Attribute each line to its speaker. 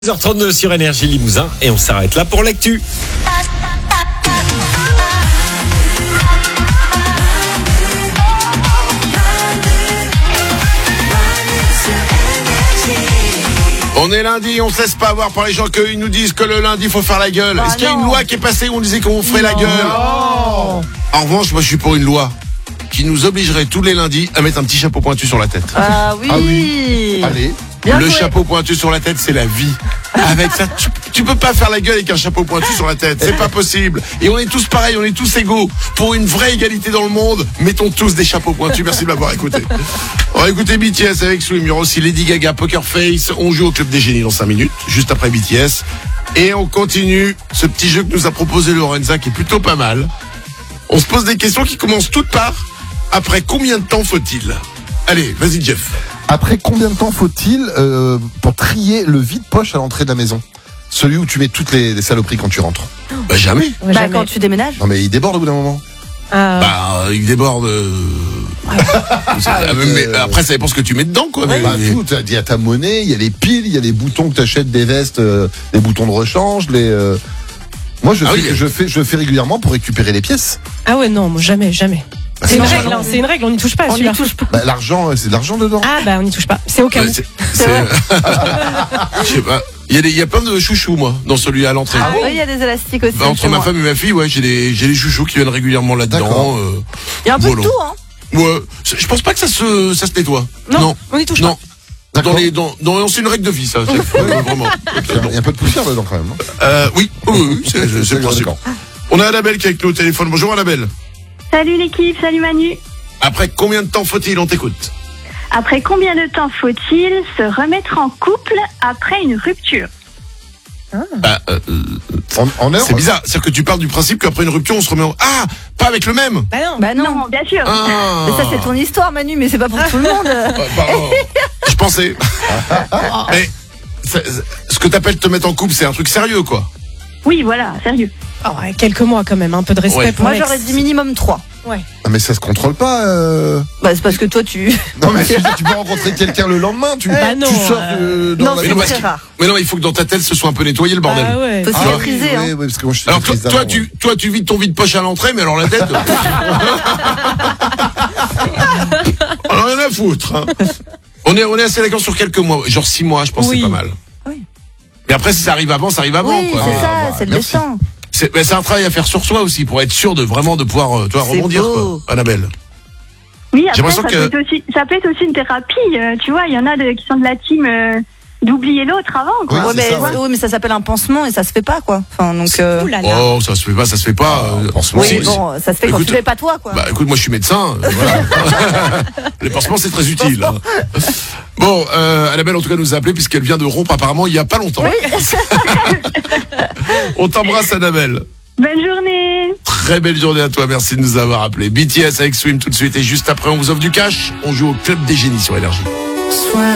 Speaker 1: 10h32 sur Énergie Limousin et on s'arrête là pour l'actu.
Speaker 2: On est lundi, on se laisse pas avoir par les gens qu'ils nous disent que le lundi faut faire la gueule. Est-ce qu'il y a une loi qui est passée où on disait qu'on ferait la gueule? En revanche, moi je suis pour une loi qui nous obligerait tous les lundis à mettre un petit chapeau pointu sur la tête.
Speaker 3: Ah oui.
Speaker 2: Allez.
Speaker 3: Bien
Speaker 2: Le
Speaker 3: joué.
Speaker 2: chapeau pointu sur la tête, c'est la vie. Avec ça, tu peux pas faire la gueule avec un chapeau pointu sur la tête. C'est pas possible. Et on est tous pareils, on est tous égaux. Pour une vraie égalité dans le monde, mettons tous des chapeaux pointus. Merci de m'avoir écouté. On va écouter BTS avec Swim. Il y aura aussi Lady Gaga, Poker Face. On joue au Club des Génies dans 5 minutes, juste après BTS. Et on continue ce petit jeu que nous a proposé Lorenza, qui est plutôt pas mal. On se pose des questions qui commencent toutes par après combien de temps faut-il? Allez, vas-y Jeff.
Speaker 4: Après combien de temps faut-il pour trier le vide-poche à l'entrée de la maison? Celui où tu mets toutes les saloperies quand tu rentres.
Speaker 2: Bah jamais.
Speaker 3: Bah, quand tu déménages.
Speaker 4: Non mais il déborde au bout d'un moment.
Speaker 2: Bah, il déborde. Mais après, ça dépend ce que tu mets dedans, quoi.
Speaker 4: Bah, tout, il y a ta monnaie, il y a les piles, il y a les boutons que tu achètes, des vestes, des boutons de rechange, Moi, je fais régulièrement pour récupérer les pièces.
Speaker 5: Ah ouais, non, moi, jamais.
Speaker 4: Bah,
Speaker 5: C'est une règle, c'est une règle, on n'y touche pas.
Speaker 3: On n'y touche pas.
Speaker 4: Bah, l'argent, c'est de l'argent dedans.
Speaker 5: Ah bah on n'y touche pas, c'est au cas où.
Speaker 2: Je sais pas. Il y a plein de chouchous, moi, dans celui à l'entrée.
Speaker 3: Oui, il y a des élastiques aussi.
Speaker 2: Bah, entre ma femme et ma fille, ouais, j'ai des chouchous qui viennent régulièrement là-dedans.
Speaker 4: D'accord.
Speaker 3: Il y a un peu
Speaker 2: voilà.
Speaker 3: de tout, hein.
Speaker 2: Ouais, je pense pas que ça se nettoie.
Speaker 5: Non, on n'y touche
Speaker 2: non.
Speaker 4: D'accord.
Speaker 2: C'est une règle de vie, ça. Vraiment.
Speaker 4: Il y a un peu de poussière dedans quand même. Non
Speaker 2: Oui, c'est le principe.
Speaker 4: D'accord.
Speaker 2: On a Annabelle qui est avec nous au téléphone. Bonjour Annabelle.
Speaker 6: Salut l'équipe, salut Manu.
Speaker 2: Après combien de temps faut-il? On t'écoute.
Speaker 6: Après combien de temps faut-il se remettre en couple après une rupture?
Speaker 4: En heure.
Speaker 2: C'est bizarre. C'est-à-dire que tu parles du principe qu'après une rupture, on se remet en... Ah, pas avec le même.
Speaker 5: Bah non.
Speaker 3: Bah non.
Speaker 6: Non, bien sûr.
Speaker 2: Ah.
Speaker 3: Mais ça, c'est ton histoire, Manu, mais c'est pas pour tout le monde.
Speaker 2: Pardon. Je pensais. Mais ce que t'appelles te mettre en couple, c'est un truc sérieux, quoi.
Speaker 6: Oui, voilà, sérieux.
Speaker 5: Oh, ouais, quelques mois quand même, un peu de respect
Speaker 2: Ouais.
Speaker 5: pour
Speaker 3: Moi,
Speaker 5: l'ex.
Speaker 3: j'aurais dit minimum 3.
Speaker 5: Ouais.
Speaker 4: Ah, mais ça se contrôle pas.
Speaker 3: Bah, c'est parce que toi, tu.
Speaker 4: Non mais tu peux rencontrer quelqu'un le lendemain.
Speaker 5: Bah non,
Speaker 4: tu sors
Speaker 3: Non,
Speaker 4: la
Speaker 3: c'est
Speaker 2: non,
Speaker 3: très
Speaker 2: parce que-
Speaker 3: rare.
Speaker 2: Mais non, il faut que dans ta tête, ce soit un peu nettoyé, le bordel.
Speaker 5: Ah ouais.
Speaker 3: Faut cicatriser, hein.
Speaker 4: Oui, parce que moi, je suis
Speaker 2: Alors
Speaker 4: triste
Speaker 2: toi,
Speaker 4: d'avant,
Speaker 2: tu vides ton vide-poche à l'entrée, mais alors la tête... On en a rien à foutre. Hein. On est assez d'accord sur quelques mois. Genre 6 mois, je pense que
Speaker 5: Oui.
Speaker 2: c'est pas mal.
Speaker 3: Oui.
Speaker 2: Mais après, si ça arrive avant, ça arrive avant.
Speaker 3: Oui,
Speaker 2: Quoi.
Speaker 3: c'est ça,
Speaker 4: bah,
Speaker 3: c'est le
Speaker 4: merci.
Speaker 3: destin.
Speaker 2: C'est un travail à faire sur soi aussi, pour être sûr de vraiment de pouvoir
Speaker 3: C'est
Speaker 2: rebondir,
Speaker 3: beau.
Speaker 2: quoi, Annabelle.
Speaker 6: Oui,
Speaker 2: J'ai
Speaker 6: après,
Speaker 2: l'impression
Speaker 6: ça peut être aussi une thérapie. Tu vois, il y en a qui sont de la team d'oublier l'autre avant. Quoi.
Speaker 4: Oui,
Speaker 3: Ouais,
Speaker 4: c'est
Speaker 3: mais,
Speaker 4: ça, ouais.
Speaker 3: oui, mais ça s'appelle un pansement et ça se fait pas, quoi. Enfin, donc.
Speaker 5: Ouh là là.
Speaker 2: Oh, ça se fait pas.
Speaker 4: pansement,
Speaker 3: Oui,
Speaker 2: Si-
Speaker 3: bon, ça se fait quand
Speaker 2: Écoute,
Speaker 3: tu fais pas toi, quoi.
Speaker 2: Bah écoute, moi je suis médecin, voilà. Les pansements c'est très utile. Hein. Bon, Annabelle en tout cas nous a appelé puisqu'elle vient de rompre apparemment il y a pas longtemps. On t'embrasse Annabelle.
Speaker 6: Bonne journée.
Speaker 2: Très belle journée à toi, merci de nous avoir appelé. BTS avec Swim tout de suite et juste après on vous offre du cash. On joue au Club des Génies sur Énergie.